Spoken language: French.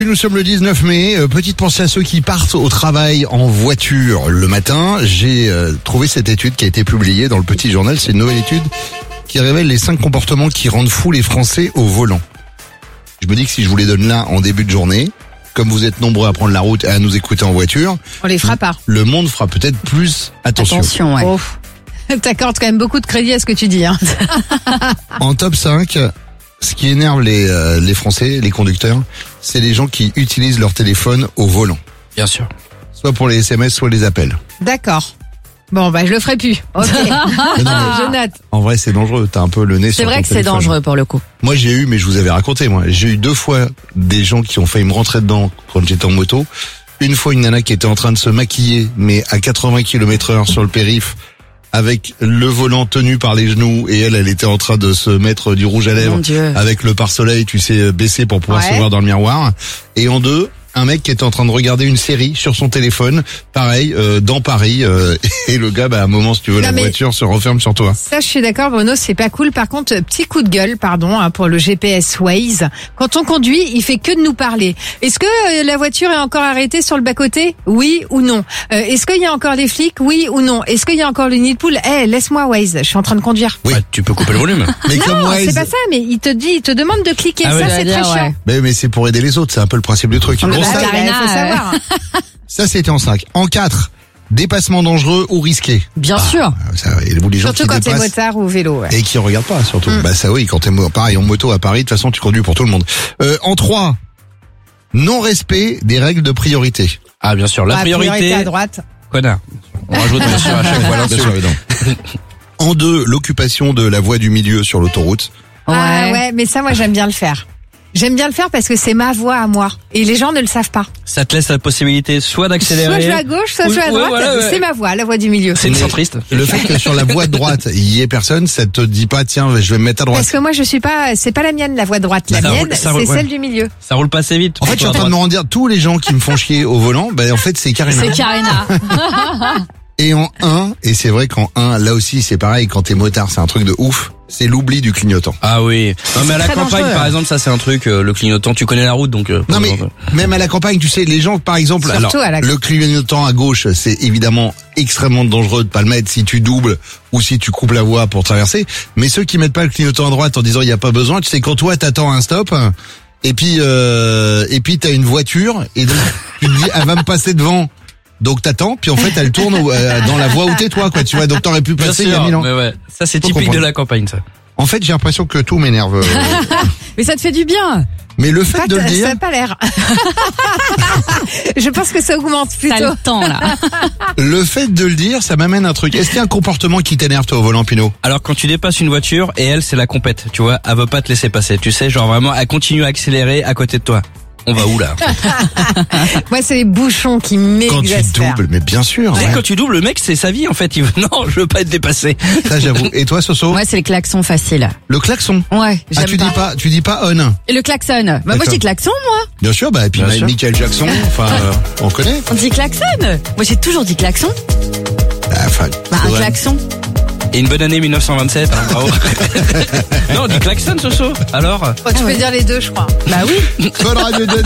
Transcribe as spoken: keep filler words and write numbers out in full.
nous sommes le dix-neuf mai. Euh, petite pensée à ceux qui partent au travail en voiture le matin. J'ai euh, trouvé cette étude qui a été publiée dans le Petit Journal. C'est une nouvelle étude qui révèle les cinq comportements qui rendent fous les Français au volant. Je me dis que si je vous les donne là en début de journée, comme vous êtes nombreux à prendre la route et à nous écouter en voiture, on les fera pas. Le monde fera peut-être plus attention. Attention, ouais. Oh. T'accordes quand même beaucoup de crédit à ce que tu dis. Hein. En top cinq, ce qui énerve les, euh, les Français, les conducteurs, c'est les gens qui utilisent leur téléphone au volant. Bien sûr. Soit pour les S M S, soit les appels. D'accord. Bon, bah je le ferai plus. Ok. Mais non, mais Je note. en vrai, c'est dangereux. T'as un peu le nez sur C'est vrai ton que c'est téléphone. dangereux pour le coup. Moi, j'ai eu, mais je vous avais raconté, moi. J'ai eu deux fois des gens qui ont failli me rentrer dedans quand j'étais en moto. Une fois, une nana qui était en train de se maquiller, mais à quatre-vingts kilomètres heure sur le périph', avec le volant tenu par les genoux, et elle, elle était en train de se mettre du rouge à lèvres, Mon Dieu. avec le pare-soleil, tu sais, baissé pour pouvoir Ouais. se voir dans le miroir. Et en deux, un mec qui était en train de regarder une série sur son téléphone, pareil, euh, dans Paris, euh, et le gars, bah, à un moment, si tu veux, Non, la mais- voiture se referme sur toi. Ça, je suis d'accord, Bruno, c'est pas cool. Par contre, petit coup de gueule, pardon, hein, pour le G P S Waze. Quand on conduit, il fait que de nous parler. Est-ce que euh, la voiture est encore arrêtée sur le bas-côté? Oui ou non? Euh, Est-ce qu'il y a encore des flics? Oui ou non? Est-ce qu'il y a encore le nid de poule? Eh, laisse-moi Waze, je suis en train de conduire. Oui. Ouais, tu peux couper le volume. Mais comme Non, Waze- c'est pas ça, mais il te dit, il te demande de cliquer. Ah ça, ouais. c'est C'est-à-dire, très ouais. chiant. Mais, mais c'est pour aider les autres, c'est un peu le principe du truc. Bah, Bon, bah, ça, bah, Karina, faut ouais. savoir. ça, c'était en cinq. En quatre, dépassement dangereux ou risqué. Bien Ah, sûr. Ça, et les gens Surtout qui quand t'es dépassent motard ou vélo. Ouais. et qui regardent pas, surtout. Mm. Bah ça oui, quand t'es mo- pareil en moto à Paris, de toute façon, tu conduis pour tout le monde. Euh, en trois, non-respect des règles de priorité. Ah, bien sûr. La Ah, priorité, à droite. connard. On rajoute bien sûr à chaque fois Bien l'insulte. sûr, évidemment. En deux, l'occupation de la voie du milieu sur l'autoroute. Ah ouais, mais ça, moi, j'aime bien le faire. J'aime bien le faire parce que c'est ma voie à moi. Et les gens ne le savent pas. Ça te laisse la possibilité soit d'accélérer. Soit je vais à gauche, soit Ou- je vais à ouais, droite. voilà, ouais. C'est ma voie, la voie du milieu. C'est une centriste. Le fait que sur la voie de droite, il y ait personne, ça te dit pas, tiens, je vais me mettre à droite. Parce que moi, je suis pas, c'est pas la mienne, la voie de droite. La Ça mienne, roule- ça roule, c'est ouais. celle du milieu. Ça roule pas assez vite. En fait, je suis en train de me rendre dire, tous les gens qui me font chier au volant, ben, en fait, c'est Karina. C'est Karina. Et en un, et c'est vrai qu'en un, là aussi, c'est pareil, quand t'es motard, c'est un truc de ouf, c'est l'oubli du clignotant. Ah oui. Non, mais à la très campagne, dangereux. par exemple, ça c'est un truc, euh, le clignotant, tu connais la route, donc. euh, Non mais euh, même à la campagne, tu sais, les gens, par exemple, Surtout alors à la- le clignotant à gauche, c'est évidemment extrêmement dangereux de pas le mettre si tu doubles ou si tu coupes la voie pour traverser. Mais ceux qui mettent pas le clignotant à droite en disant il y a pas besoin, tu sais, quand toi t'attends un stop et puis euh, et puis t'as une voiture et donc tu te dis elle va me passer devant. Donc t'attends, puis en fait elle tourne euh, dans la voie où t'es toi, quoi. Tu vois, donc t'aurais pu Bien passer il y a sûr, mille ans. mais ouais. Ça c'est Faut typique comprendre. de la campagne, ça. En fait, j'ai l'impression que tout m'énerve. euh, Mais ça te fait du bien. Mais le fait Pas de le t- dire, ça a pas l'air. Je pense que ça augmente T'as plutôt. le temps, là. le fait de le dire, ça m'amène un truc. Est-ce qu'il y a un comportement qui t'énerve toi au volant, Pinot? Alors quand tu dépasses une voiture et elle c'est la compète, tu vois, elle veut pas te laisser passer, tu sais, genre vraiment elle continue à accélérer à côté de toi. On va où là? Moi, c'est les bouchons qui Quand tu m'exaspèrent. doubles, mais bien sûr. Tu sais, ouais. quand tu doubles, le mec c'est sa vie en fait, il veut non, je veux pas être dépassé. Ça j'avoue. Et toi, Soso? Moi, c'est le klaxon facile. Le klaxon. Ouais, Ah, j'aime tu pas. dis pas, tu dis pas on. Et le klaxon. Bah, moi, je dis klaxon, moi. Bien sûr, bah, et puis Bien bah, sûr. Michael Jackson, enfin, euh, on connaît. On dit klaxon. Moi, j'ai toujours dit klaxon. Bah, enfin, Bah, un faudrait- klaxon. Et une bonne année mille neuf cent vingt-sept, hein, bravo. Non, on dit klaxon, Soso. Alors? Oh, tu peux dire les deux, je crois. Bah oui. Bonne radio de